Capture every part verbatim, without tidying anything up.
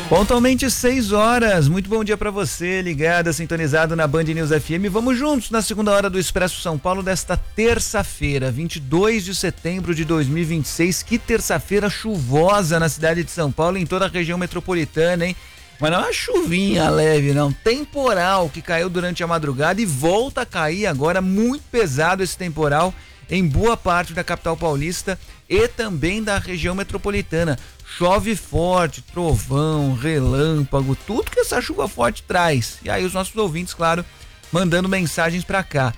Pontualmente seis horas, muito bom dia para você, ligada, sintonizado na Band News F M. Vamos juntos na segunda hora do Expresso São Paulo desta terça-feira, vinte e dois de setembro de dois mil e vinte e seis. Que terça-feira chuvosa na cidade de São Paulo e em toda a região metropolitana, hein? Mas não é uma chuvinha leve, não. Temporal que caiu durante a madrugada e volta a cair agora, muito pesado esse temporal em boa parte da capital paulista e também da região metropolitana. Chove forte, trovão, relâmpago, tudo que essa chuva forte traz. E aí os nossos ouvintes, claro, mandando mensagens pra cá.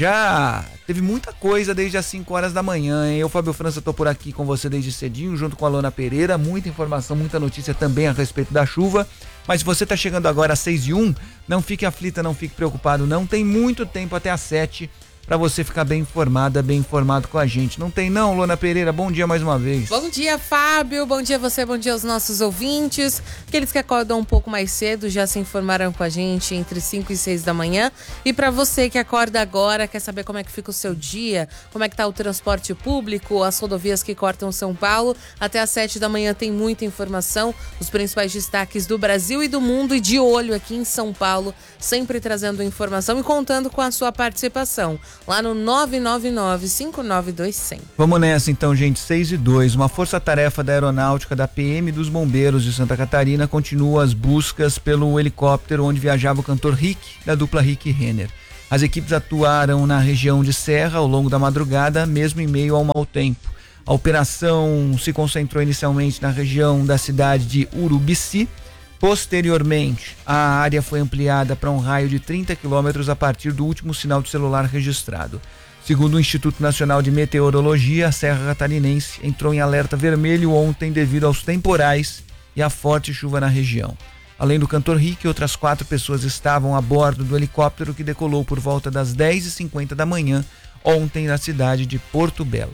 Já teve muita coisa desde as cinco horas da manhã, hein? Eu, Fábio França, tô por aqui com você desde cedinho, junto com a Lona Pereira. Muita informação, muita notícia também a respeito da chuva. Mas se você tá chegando agora às seis e um, não fique aflita, não fique preocupado, não. Tem muito tempo até às sete para você ficar bem informada, bem informado com a gente. Não tem não, Lona Pereira? Bom dia mais uma vez. Bom dia, Fábio. Bom dia a você, bom dia aos nossos ouvintes. Aqueles que acordam um pouco mais cedo já se informaram com a gente entre cinco e seis da manhã. E para você que acorda agora, quer saber como é que fica o seu dia, como é que tá o transporte público, as rodovias que cortam São Paulo, até às sete da manhã tem muita informação, os principais destaques do Brasil e do mundo, e de olho aqui em São Paulo, sempre trazendo informação e contando com a sua participação lá no nove nove nove, cinco nove dois, zero zero. Vamos nessa então, gente, seis e dois. Uma força-tarefa da Aeronáutica, da P M e dos Bombeiros de Santa Catarina continua as buscas pelo helicóptero onde viajava o cantor Rick, da dupla Rick e Renner. As equipes atuaram na região de Serra ao longo da madrugada, mesmo em meio ao mau tempo. A operação se concentrou inicialmente na região da cidade de Urubici. Posteriormente, a área foi ampliada para um raio de trinta quilômetros a partir do último sinal de celular registrado. Segundo o Instituto Nacional de Meteorologia, a Serra Catarinense entrou em alerta vermelho ontem devido aos temporais e à forte chuva na região. Além do cantor Rick, outras quatro pessoas estavam a bordo do helicóptero que decolou por volta das dez e cinquenta da manhã ontem na cidade de Porto Belo.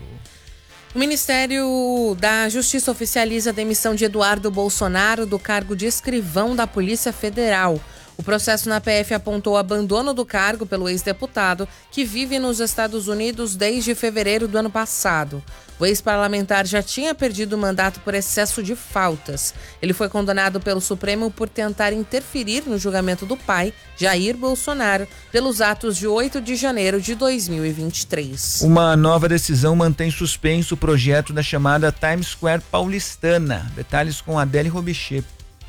O Ministério da Justiça oficializa a demissão de Eduardo Bolsonaro do cargo de escrivão da Polícia Federal. O processo na P F apontou o abandono do cargo pelo ex-deputado, que vive nos Estados Unidos desde fevereiro do ano passado. O ex-parlamentar já tinha perdido o mandato por excesso de faltas. Ele foi condenado pelo Supremo por tentar interferir no julgamento do pai, Jair Bolsonaro, pelos atos de oito de janeiro de dois mil e vinte e três. Uma nova decisão mantém suspenso o projeto da chamada Times Square paulistana. Detalhes com Adele Robichê.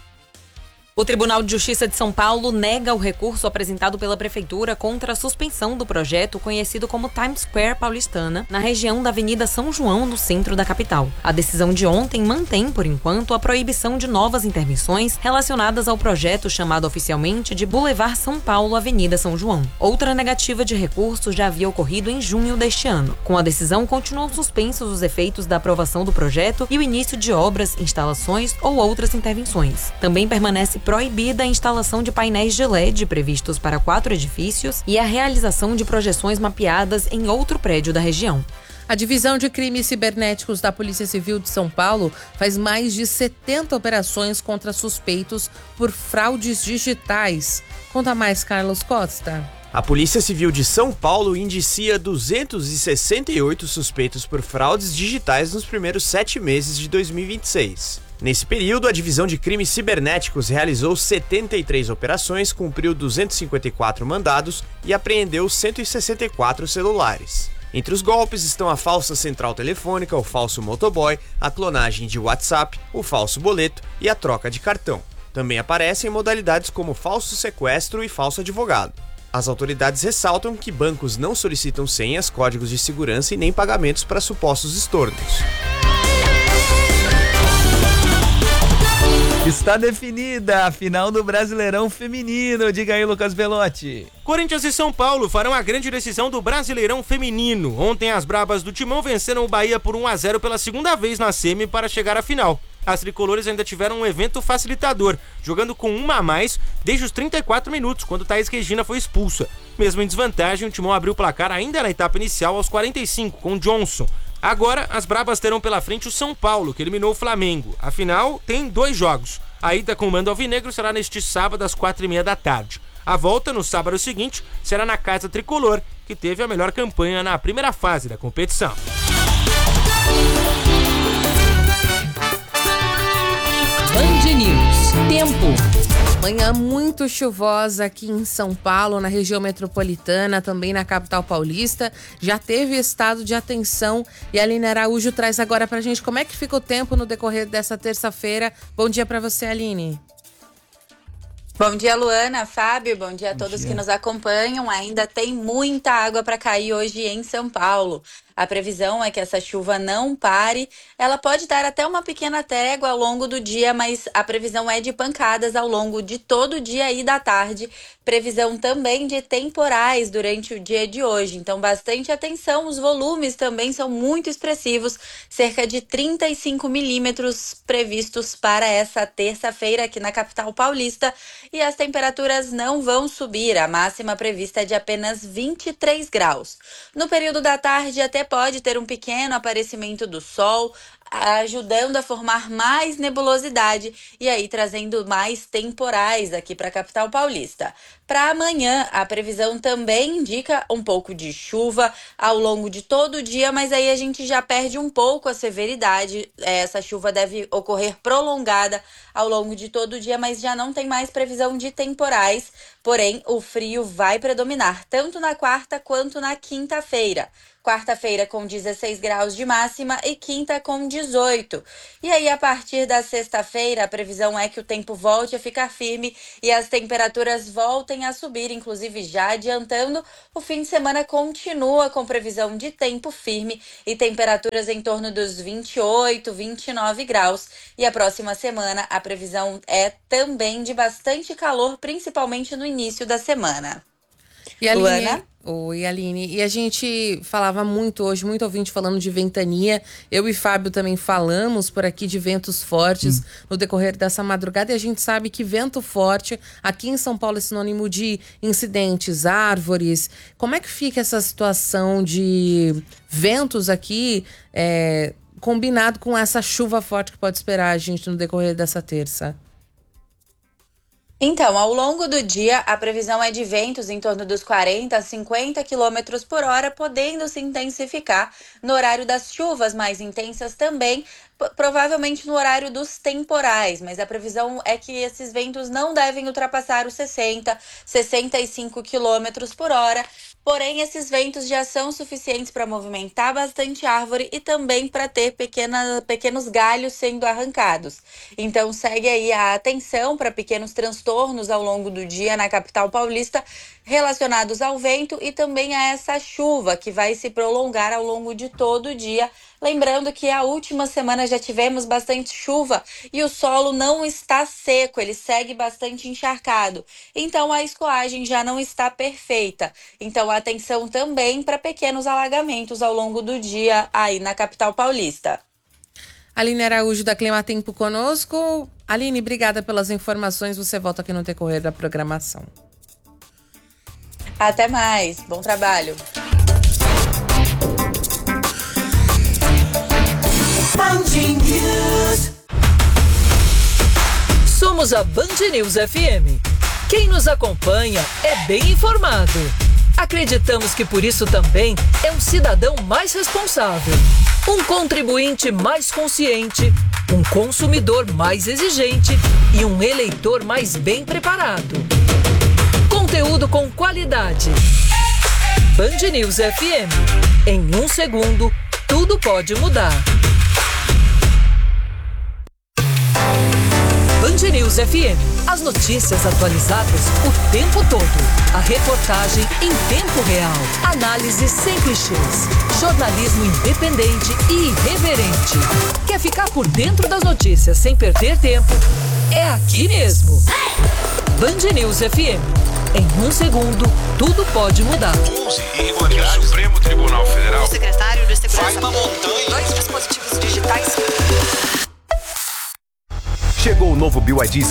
O Tribunal de Justiça de São Paulo nega o recurso apresentado pela Prefeitura contra a suspensão do projeto conhecido como Times Square paulistana, na região da Avenida São João, no centro da capital. A decisão de ontem mantém, por enquanto, a proibição de novas intervenções relacionadas ao projeto chamado oficialmente de Boulevard São Paulo, Avenida São João. Outra negativa de recurso já havia ocorrido em junho deste ano. Com a decisão, continuam suspensos os efeitos da aprovação do projeto e o início de obras, instalações ou outras intervenções. Também permanece proibida a instalação de painéis de L E D previstos para quatro edifícios e a realização de projeções mapeadas em outro prédio da região. A Divisão de Crimes Cibernéticos da Polícia Civil de São Paulo faz mais de setenta operações contra suspeitos por fraudes digitais. Conta mais, Carlos Costa. A Polícia Civil de São Paulo indicia duzentos e sessenta e oito suspeitos por fraudes digitais nos primeiros sete meses de dois mil e vinte e seis. Nesse período, a Divisão de Crimes Cibernéticos realizou setenta e três operações, cumpriu duzentos e cinquenta e quatro mandados e apreendeu cento e sessenta e quatro celulares. Entre os golpes estão a falsa central telefônica, o falso motoboy, a clonagem de WhatsApp, o falso boleto e a troca de cartão. Também aparecem modalidades como falso sequestro e falso advogado. As autoridades ressaltam que bancos não solicitam senhas, códigos de segurança e nem pagamentos para supostos estornos. Está definida a final do Brasileirão Feminino. Diga aí, Lucas Belotti. Corinthians e São Paulo farão a grande decisão do Brasileirão Feminino. Ontem as brabas do Timão venceram o Bahia por um a zero pela segunda vez na semi para chegar à final. As tricolores ainda tiveram um evento facilitador, jogando com uma a mais desde os trinta e quatro minutos, quando Thaís Regina foi expulsa. Mesmo em desvantagem, o Timão abriu o placar ainda na etapa inicial aos quarenta e cinco, com Johnson. Agora, as brabas terão pela frente o São Paulo, que eliminou o Flamengo. Afinal, tem dois jogos. A ida com o mando alvinegro será neste sábado às quatro e meia da tarde. A volta, no sábado seguinte, será na Casa Tricolor, que teve a melhor campanha na primeira fase da competição. Band News. Tempo Manhã muito chuvosa aqui em São Paulo, na região metropolitana, também na capital paulista. Já teve estado de atenção e a Aline Araújo traz agora pra gente como é que fica o tempo no decorrer dessa terça-feira. Bom dia pra você, Aline. Bom dia, Luana, Fábio, bom dia a todos que nos acompanham. Ainda tem muita água para cair hoje em São Paulo. A previsão é que essa chuva não pare. Ela pode dar até uma pequena trégua ao longo do dia, mas a previsão é de pancadas ao longo de todo o dia e da tarde. Previsão também de temporais durante o dia de hoje. Então, bastante atenção. Os volumes também são muito expressivos. Cerca de trinta e cinco milímetros previstos para essa terça-feira aqui na capital paulista. E as temperaturas não vão subir. A máxima prevista é de apenas vinte e três graus. No período da tarde, até pode ter um pequeno aparecimento do sol, ajudando a formar mais nebulosidade e aí trazendo mais temporais aqui para a capital paulista. Para amanhã, a previsão também indica um pouco de chuva ao longo de todo o dia, mas aí a gente já perde um pouco a severidade. Essa chuva deve ocorrer prolongada ao longo de todo o dia, mas já não tem mais previsão de temporais. Porém, o frio vai predominar tanto na quarta quanto na quinta-feira. Quarta-feira com dezesseis graus de máxima e quinta com dezoito. E aí, a partir da sexta-feira, a previsão é que o tempo volte a ficar firme e as temperaturas voltem a subir. Inclusive, já adiantando, o fim de semana continua com previsão de tempo firme e temperaturas em torno dos vinte e oito, vinte e nove graus. E a próxima semana, a previsão é também de bastante calor, principalmente no início da semana. E a Luana? Aline, oi, Aline. E a gente falava muito hoje, muito ouvinte falando de ventania. Eu e Fábio também falamos por aqui de ventos fortes hum. no decorrer dessa madrugada. E a gente sabe que vento forte aqui em São Paulo é sinônimo de incidentes, árvores. Como é que fica essa situação de ventos aqui, é, combinado com essa chuva forte que pode esperar a gente no decorrer dessa terça? Então, ao longo do dia, a previsão é de ventos em torno dos quarenta a cinquenta quilômetros por hora, podendo se intensificar no horário das chuvas mais intensas também, provavelmente no horário dos temporais, mas a previsão é que esses ventos não devem ultrapassar os sessenta, sessenta e cinco quilômetros por hora. Porém, esses ventos já são suficientes para movimentar bastante árvore e também para ter pequena, pequenos galhos sendo arrancados. Então, segue aí a atenção para pequenos transtornos ao longo do dia na capital paulista relacionados ao vento e também a essa chuva que vai se prolongar ao longo de todo o dia. Lembrando que a última semana já tivemos bastante chuva e o solo não está seco, ele segue bastante encharcado. Então a escoagem já não está perfeita. Então atenção também para pequenos alagamentos ao longo do dia aí na capital paulista. Aline Araújo da Climatempo conosco. Aline, obrigada pelas informações. Você volta aqui no decorrer da programação. Até mais. Bom trabalho. Somos a Band News F M. Quem nos acompanha é bem informado. Acreditamos que por isso também é um cidadão mais responsável, um contribuinte mais consciente, um consumidor mais exigente e um eleitor mais bem preparado. Conteúdo com qualidade. Band News F M. Em um segundo, tudo pode mudar. Band News F M. As notícias atualizadas o tempo todo. A reportagem em tempo real. Análise sem clichês. Jornalismo independente e irreverente. Quer ficar por dentro das notícias sem perder tempo? É aqui mesmo. Band News F M. Em um segundo, tudo pode mudar. onze irregularidades. O Supremo Tribunal Federal. O secretário de Segurança. Vai uma montanha. Dois dispositivos digitais. Chegou o novo B Y D.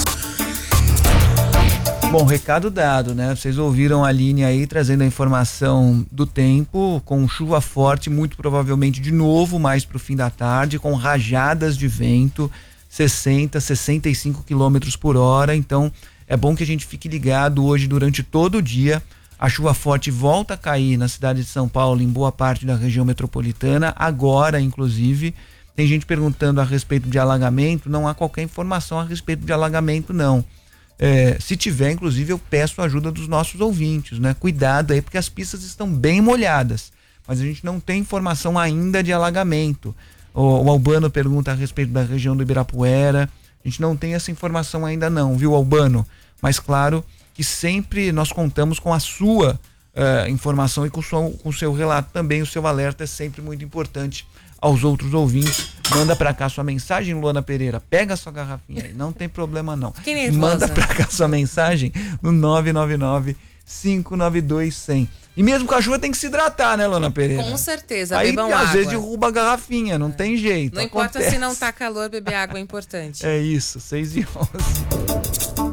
Bom, recado dado, né? Vocês ouviram a Aline aí trazendo a informação do tempo, com chuva forte, muito provavelmente de novo mais pro fim da tarde, com rajadas de vento, sessenta, sessenta e cinco quilômetros por hora. Então, é bom que a gente fique ligado hoje durante todo o dia. A chuva forte volta a cair na cidade de São Paulo, em boa parte da região metropolitana, agora, inclusive. Tem gente perguntando a respeito de alagamento, não há qualquer informação a respeito de alagamento, não. É, se tiver, inclusive, eu peço a ajuda dos nossos ouvintes, né? Cuidado aí, porque as pistas estão bem molhadas, mas a gente não tem informação ainda de alagamento. O, o Albano pergunta a respeito da região do Ibirapuera. A gente não tem essa informação ainda não, viu, Albano? Mas claro que sempre nós contamos com a sua uh, informação e com o, seu, com o seu relato também. O seu alerta é sempre muito importante aos outros ouvintes. Manda pra cá sua mensagem, Luana Pereira. Pega a sua garrafinha aí, não tem problema não. Manda pra cá sua mensagem no nove nove nove, cinco nove dois, cem. E mesmo o cachorro tem que se hidratar, né, Luana Pereira? Com certeza, aí, bebam às água. Às vezes derruba a garrafinha, não é. tem jeito. Não acontece. Importa se não tá calor, beber água é importante. É isso, seis e onze.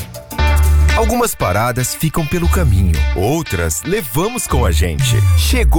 Algumas paradas ficam pelo caminho, outras levamos com a gente. Chegou